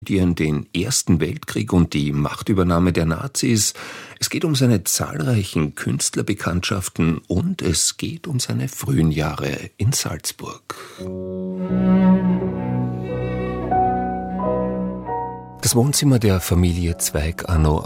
Den Ersten Weltkrieg und die Machtübernahme der Nazis. Es geht um seine zahlreichen Künstlerbekanntschaften und es geht um seine frühen Jahre in Salzburg. Das Wohnzimmer der Familie Zweig anno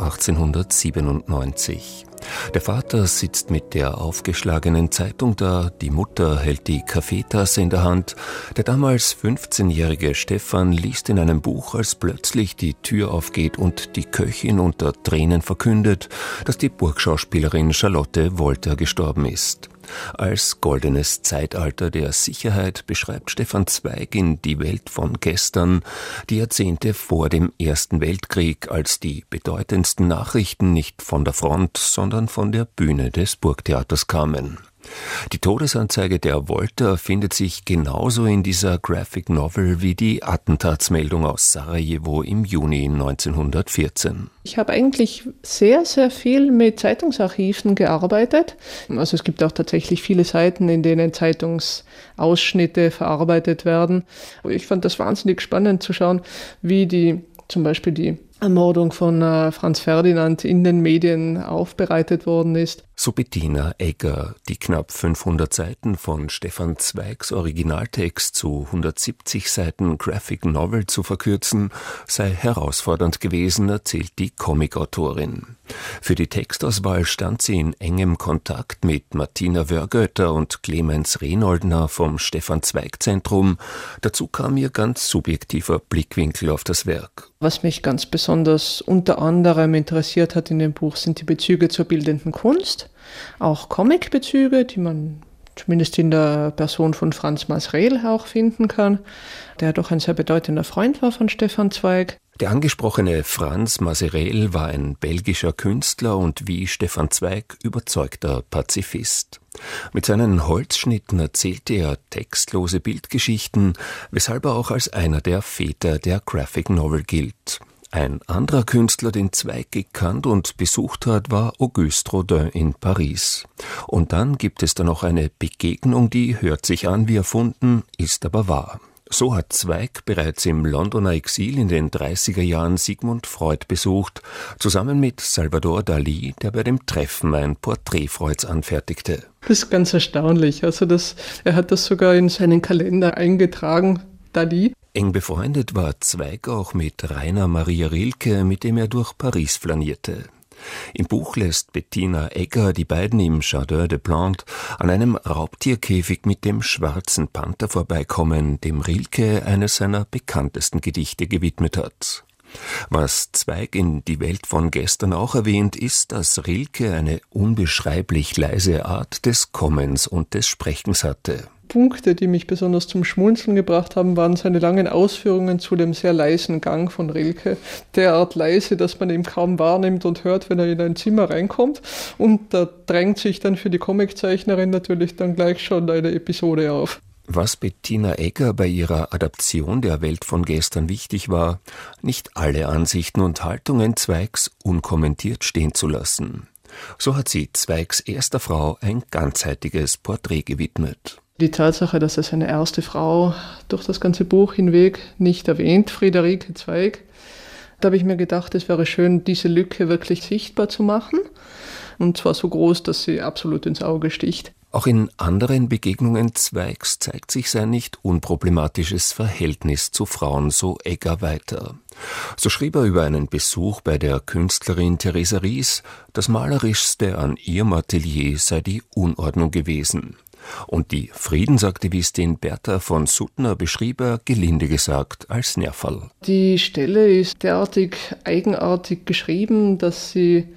1897. Der Vater sitzt mit der aufgeschlagenen Zeitung da, die Mutter hält die Kaffeetasse in der Hand. Der damals 15-jährige Stefan liest in einem Buch, als plötzlich die Tür aufgeht und die Köchin unter Tränen verkündet, dass die Burgschauspielerin Charlotte Wolter gestorben ist. Als goldenes Zeitalter der Sicherheit beschreibt Stefan Zweig in Die Welt von gestern die Jahrzehnte vor dem Ersten Weltkrieg, als die bedeutendsten Nachrichten nicht von der Front, sondern von der Bühne des Burgtheaters kamen. Die Todesanzeige der Wolter findet sich genauso in dieser Graphic Novel wie die Attentatsmeldung aus Sarajevo im Juni 1914. Ich habe eigentlich sehr, sehr viel mit Zeitungsarchiven gearbeitet. Also es gibt auch tatsächlich viele Seiten, in denen Zeitungsausschnitte verarbeitet werden. Ich fand das wahnsinnig spannend zu schauen, wie zum Beispiel die Ermordung von Franz Ferdinand in den Medien aufbereitet worden ist. So Bettina Egger. Die knapp 500 Seiten von Stefan Zweigs Originaltext zu 170 Seiten Graphic Novel zu verkürzen, sei herausfordernd gewesen, erzählt die Comicautorin. Für die Textauswahl stand sie in engem Kontakt mit Martina Wörgötter und Clemens Renoldner vom Stefan Zweig Zentrum. Dazu kam ihr ganz subjektiver Blickwinkel auf das Werk. Was mich ganz besonders unter anderem interessiert hat in dem Buch, sind die Bezüge zur bildenden Kunst, auch Comic-Bezüge, die man zumindest in der Person von Franz Masreel auch finden kann, der doch ein sehr bedeutender Freund war von Stefan Zweig. Der angesprochene Franz Masreel war ein belgischer Künstler und wie Stefan Zweig überzeugter Pazifist. Mit seinen Holzschnitten erzählte er textlose Bildgeschichten, weshalb er auch als einer der Väter der Graphic Novel gilt. Ein anderer Künstler, den Zweig gekannt und besucht hat, war Auguste Rodin in Paris. Und dann gibt es da noch eine Begegnung, die hört sich an wie erfunden, ist aber wahr. So hat Zweig bereits im Londoner Exil in den 30er Jahren Sigmund Freud besucht, zusammen mit Salvador Dalí, der bei dem Treffen ein Porträt Freuds anfertigte. Das ist ganz erstaunlich. Er hat das sogar in seinen Kalender eingetragen, Dalí. Eng befreundet war Zweig auch mit Rainer Maria Rilke, mit dem er durch Paris flanierte. Im Buch lässt Bettina Egger die beiden im Jardin des Plantes an einem Raubtierkäfig mit dem schwarzen Panther vorbeikommen, dem Rilke eines seiner bekanntesten Gedichte gewidmet hat. Was Zweig in Die Welt von gestern auch erwähnt, ist, dass Rilke eine unbeschreiblich leise Art des Kommens und des Sprechens hatte. Punkte, die mich besonders zum Schmunzeln gebracht haben, waren seine langen Ausführungen zu dem sehr leisen Gang von Rilke. Derart leise, dass man ihn kaum wahrnimmt und hört, wenn er in ein Zimmer reinkommt. Und da drängt sich dann für die Comiczeichnerin natürlich dann gleich schon eine Episode auf. Was Bettina Egger bei ihrer Adaption der Welt von gestern wichtig war, nicht alle Ansichten und Haltungen Zweigs unkommentiert stehen zu lassen. So hat sie Zweigs erster Frau ein ganzheitiges Porträt gewidmet. Die Tatsache, dass er seine erste Frau durch das ganze Buch hinweg nicht erwähnt, Friederike Zweig, da habe ich mir gedacht, es wäre schön, diese Lücke wirklich sichtbar zu machen. Und zwar so groß, dass sie absolut ins Auge sticht. Auch in anderen Begegnungen Zweigs zeigt sich sein nicht unproblematisches Verhältnis zu Frauen, so Egger weiter. So schrieb er über einen Besuch bei der Künstlerin Theresa Ries, das Malerischste an ihrem Atelier sei die Unordnung gewesen. Und die Friedensaktivistin Bertha von Suttner beschrieb er, gelinde gesagt, als Nerval. Die Stelle ist derartig eigenartig geschrieben, dass sie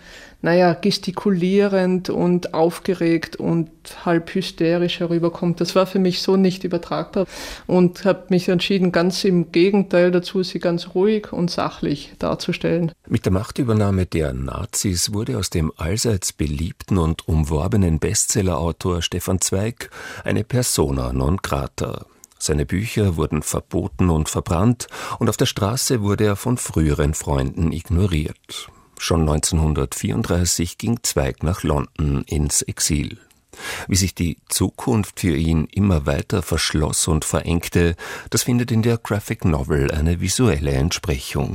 gestikulierend und aufgeregt und halb hysterisch herüberkommt. Das war für mich so nicht übertragbar und habe mich entschieden, ganz im Gegenteil dazu, sie ganz ruhig und sachlich darzustellen. Mit der Machtübernahme der Nazis wurde aus dem allseits beliebten und umworbenen Bestsellerautor Stefan Zweig eine Persona non grata. Seine Bücher wurden verboten und verbrannt und auf der Straße wurde er von früheren Freunden ignoriert. Schon 1934 ging Zweig nach London ins Exil. Wie sich die Zukunft für ihn immer weiter verschloss und verengte, das findet in der Graphic Novel eine visuelle Entsprechung.